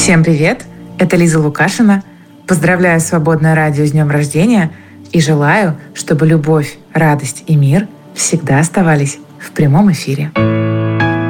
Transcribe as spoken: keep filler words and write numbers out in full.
Всем привет! Это Лиза Лукашина. Поздравляю Свободное радио с днем рождения и желаю, чтобы любовь, радость и мир всегда оставались в прямом эфире.